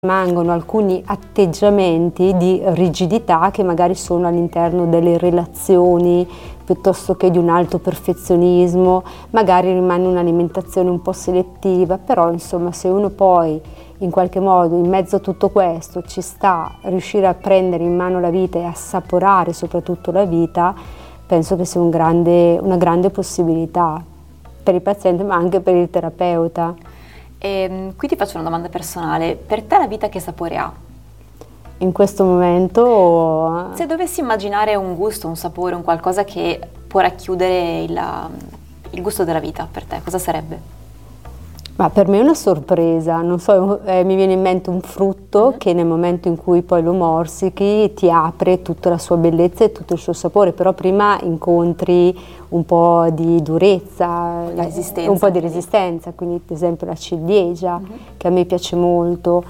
rimangono alcuni atteggiamenti di rigidità che magari sono all'interno delle relazioni piuttosto che di un alto perfezionismo, magari rimane un'alimentazione un po' selettiva, però insomma se uno poi in qualche modo in mezzo a tutto questo ci sta a riuscire a prendere in mano la vita e assaporare soprattutto la vita, penso che sia una grande possibilità per il paziente ma anche per il terapeuta. E qui ti faccio una domanda personale, per te la vita che sapore ha? In questo momento... Se dovessi immaginare un gusto, un sapore, un qualcosa che può racchiudere il gusto della vita per te, cosa sarebbe? Ma per me è una sorpresa, non so, mi viene in mente un frutto che nel momento in cui poi lo morsichi ti apre tutta la sua bellezza e tutto il suo sapore, però prima incontri un po' di durezza, un po' di resistenza, quindi ad esempio la ciliegia che a me piace molto,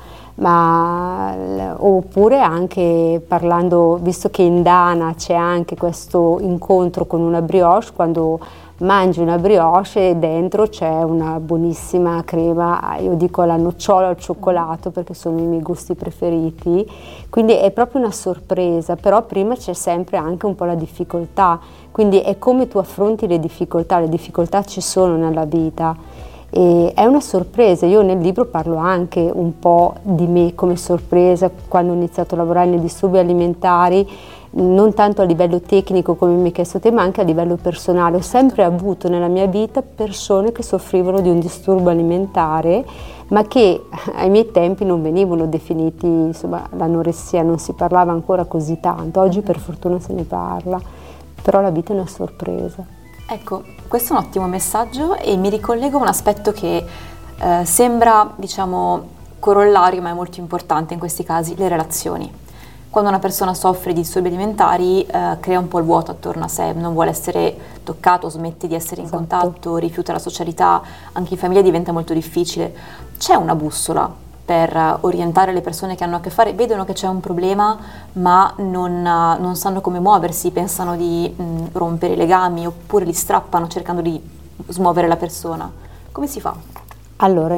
oppure anche parlando, visto che in Dana c'è anche questo incontro con una brioche, quando mangi una brioche e dentro c'è una buonissima crema, io dico alla nocciola o al cioccolato perché sono i miei gusti preferiti, quindi è proprio una sorpresa, però prima c'è sempre anche un po' la difficoltà, quindi è come tu affronti le difficoltà ci sono nella vita e è una sorpresa. Io nel libro parlo anche un po' di me come sorpresa quando ho iniziato a lavorare nei disturbi alimentari, non tanto a livello tecnico come mi hai chiesto te, ma anche a livello personale. Ho sempre avuto nella mia vita persone che soffrivano di un disturbo alimentare, ma che ai miei tempi non venivano definiti, insomma, l'anoressia non si parlava ancora così tanto, oggi per fortuna se ne parla, però la vita è una sorpresa. Ecco, questo è un ottimo messaggio e mi ricollego a un aspetto che sembra, diciamo, corollario, ma è molto importante in questi casi, le relazioni. Quando una persona soffre di disturbi alimentari crea un po' il vuoto attorno a sé, non vuole essere toccato, smette di essere in contatto, rifiuta la socialità, anche in famiglia diventa molto difficile. C'è una bussola per orientare le persone che hanno a che fare, vedono che c'è un problema ma non sanno come muoversi, pensano di rompere i legami oppure li strappano cercando di smuovere la persona. Come si fa? Allora,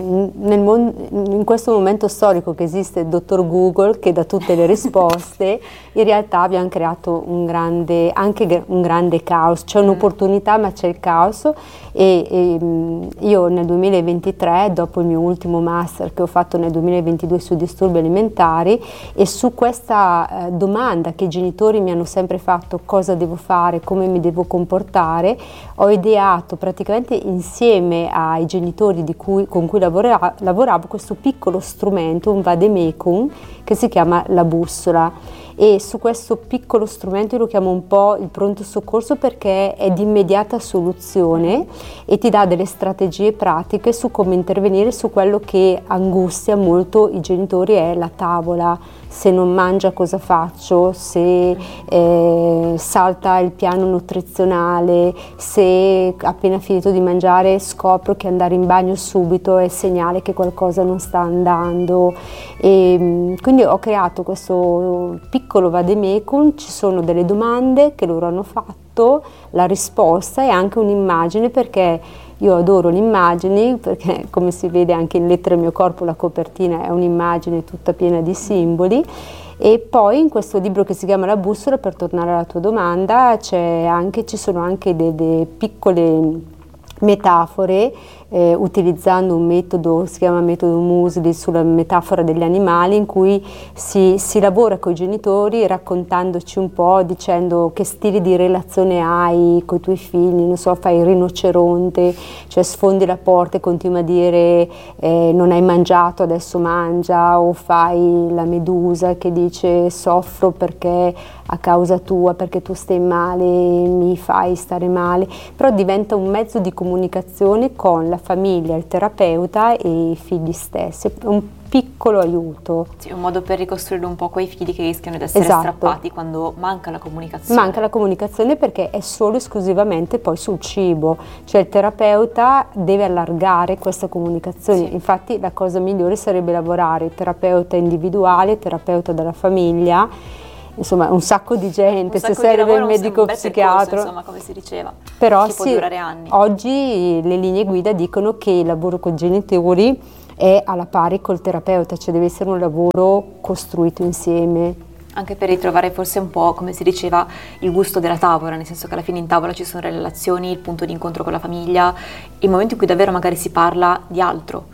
in questo momento storico che esiste il dottor Google che dà tutte le risposte, in realtà abbiamo creato anche un grande caos, c'è un'opportunità ma c'è il caos e io nel 2023, dopo il mio ultimo master che ho fatto nel 2022 sui disturbi alimentari e su questa domanda che i genitori mi hanno sempre fatto, cosa devo fare, come mi devo comportare, ho ideato praticamente insieme ai genitori con cui lavoravo questo piccolo strumento, un vademecum, che si chiama la bussola. E su questo piccolo strumento io lo chiamo un po' il pronto soccorso perché è di immediata soluzione e ti dà delle strategie pratiche su come intervenire su quello che angustia molto i genitori, è la tavola. Se non mangia cosa faccio, se salta il piano nutrizionale, se appena finito di mangiare scopro che andare in bagno subito è segnale che qualcosa non sta andando. E quindi ho creato questo piccolo vademecum, ci sono delle domande che loro hanno fatto, la risposta e anche un'immagine, perché io adoro le immagini, perché come si vede anche in Lettere al mio corpo la copertina è un'immagine tutta piena di simboli. E poi in questo libro che si chiama La bussola, per tornare alla tua domanda, ci sono anche delle piccole metafore utilizzando un metodo, si chiama metodo Musli, sulla metafora degli animali, in cui si lavora con i genitori raccontandoci un po', dicendo che stili di relazione hai con i tuoi figli, non so, fai il rinoceronte, cioè sfondi la porta e continui a dire non hai mangiato, adesso mangia, o fai la medusa che dice soffro perché a causa tua, perché tu stai male, mi fai stare male, però diventa un mezzo di comunicazione con la famiglia, il terapeuta e i figli stessi, un piccolo aiuto. Sì, un modo per ricostruire un po' quei fili che rischiano di essere strappati quando manca la comunicazione. Manca la comunicazione perché è solo esclusivamente poi sul cibo, cioè il terapeuta deve allargare questa comunicazione, sì. Infatti la cosa migliore sarebbe lavorare terapeuta individuale, terapeuta della famiglia, insomma un sacco di gente, se serve il medico psichiatra, insomma, come si diceva, però che può durare anni. Oggi le linee guida dicono che il lavoro con i genitori è alla pari col terapeuta, cioè deve essere un lavoro costruito insieme. Anche per ritrovare forse un po', come si diceva, il gusto della tavola, nel senso che alla fine in tavola ci sono le relazioni, il punto di incontro con la famiglia, il momento in cui davvero magari si parla di altro.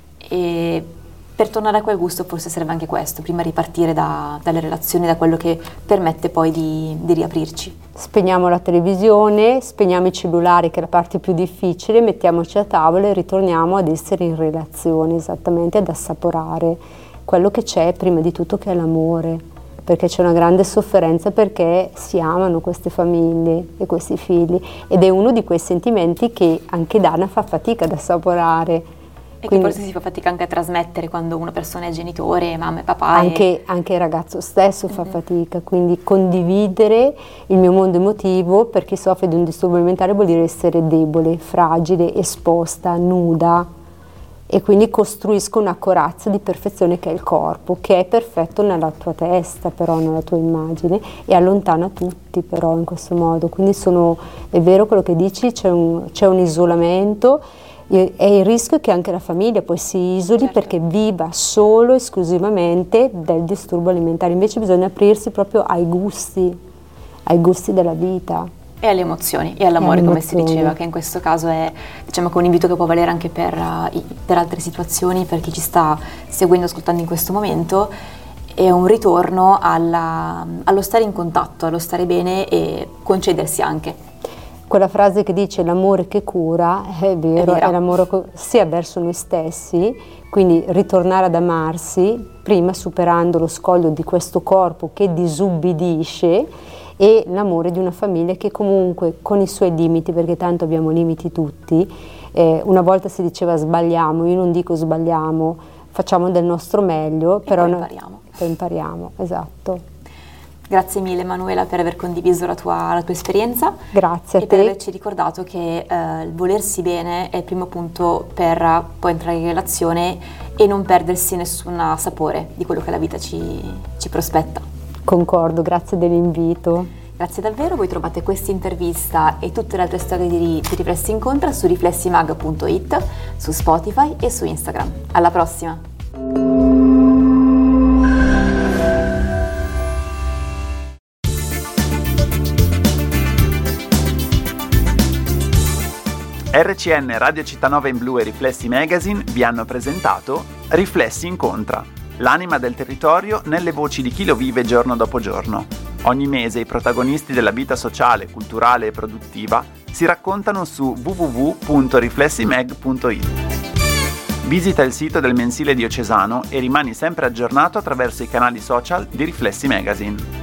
E per tornare a quel gusto forse serve anche questo, prima ripartire dalle relazioni, da quello che permette poi di riaprirci. Spegniamo la televisione, spegniamo i cellulari, che è la parte più difficile, mettiamoci a tavola e ritorniamo ad essere in relazione, esattamente, ad assaporare quello che c'è prima di tutto, che è l'amore. Perché c'è una grande sofferenza, perché si amano queste famiglie e questi figli, ed è uno di quei sentimenti che anche Dana fa fatica ad assaporare. E quindi, che forse si fa fatica anche a trasmettere quando una persona è genitore, mamma e papà. Anche il ragazzo stesso fa fatica, quindi condividere il mio mondo emotivo per chi soffre di un disturbo alimentare vuol dire essere debole, fragile, esposta, nuda. E quindi costruisco una corazza di perfezione che è il corpo, che è perfetto nella tua testa, però nella tua immagine, e allontana tutti però in questo modo. Quindi è vero quello che dici, c'è un isolamento, e il rischio che anche la famiglia poi si isoli, certo, perché viva solo esclusivamente del disturbo alimentare. Invece bisogna aprirsi proprio ai gusti della vita. E alle emozioni e all'amore, come si diceva, che in questo caso è, diciamo, che un invito che può valere anche per altre situazioni, per chi ci sta seguendo, ascoltando in questo momento, è un ritorno allo stare in contatto, allo stare bene e concedersi anche. Quella frase che dice l'amore che cura, è vero, è l'amore sia verso noi stessi, quindi ritornare ad amarsi, prima superando lo scoglio di questo corpo che disubbidisce, e l'amore di una famiglia che comunque con i suoi limiti, perché tanto abbiamo limiti tutti, una volta si diceva sbagliamo, io non dico sbagliamo, facciamo del nostro meglio, però poi impariamo, esatto. Grazie mille Manuela per aver condiviso la tua esperienza. Grazie a te. E per averci ricordato che il volersi bene è il primo punto per poi entrare in relazione e non perdersi nessun sapore di quello che la vita ci prospetta. Concordo, grazie dell'invito. Grazie davvero, voi trovate questa intervista e tutte le altre storie di Riflessi Incontra su riflessimag.it, su Spotify e su Instagram. Alla prossima! RCN, Radio Città Nova in Blu e Riflessi Magazine vi hanno presentato Riflessi Incontra, l'anima del territorio nelle voci di chi lo vive giorno dopo giorno. Ogni mese i protagonisti della vita sociale, culturale e produttiva si raccontano su www.riflessimag.it. Visita il sito del mensile diocesano e rimani sempre aggiornato attraverso i canali social di Riflessi Magazine.